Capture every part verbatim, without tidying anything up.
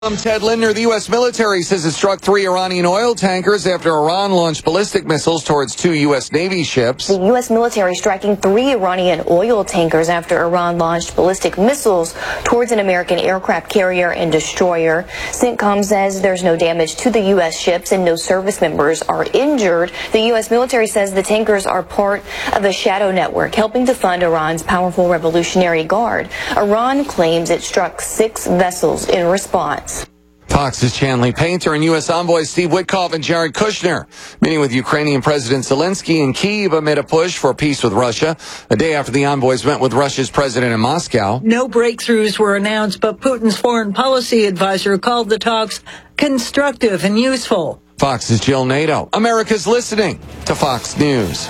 I'm Ted Lindner. The U S military says it struck three Iranian oil tankers after Iran launched ballistic missiles towards two U S Navy ships. The U S military striking three Iranian oil tankers after Iran launched ballistic missiles towards an American aircraft carrier and destroyer. CENTCOM says there's no damage to the U S ships and no service members are injured. The U S military says the tankers are part of a shadow network helping to fund Iran's powerful Revolutionary Guard. Iran claims it struck six vessels in response. Fox's Chanley Painter and U S envoys Steve Witkoff and Jared Kushner meeting with Ukrainian President Zelensky in Kyiv amid a push for peace with Russia. A day after the envoys met with Russia's president in Moscow. No breakthroughs were announced, but Putin's foreign policy advisor called the talks constructive and useful. Fox's Jill Nato. America's listening to Fox News.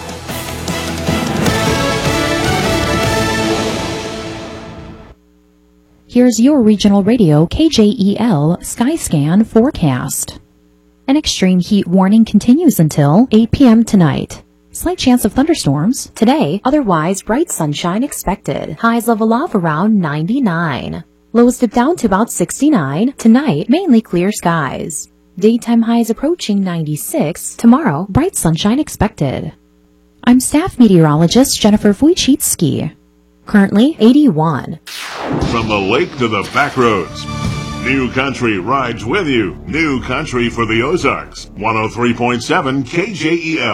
Here's your regional radio K J E L Skyscan forecast. An extreme heat warning continues until eight p.m. tonight. Slight chance of thunderstorms today, otherwise bright sunshine expected. Highs level off around ninety-nine. Lows dip down to about sixty-nine. Tonight, mainly clear skies. Daytime highs approaching ninety-six. Tomorrow, bright sunshine expected. I'm staff meteorologist Jennifer Wojcicki. Currently eighty-one. From the lake to the back roads, New Country rides with you. New Country for the Ozarks. one oh three point seven K J E L.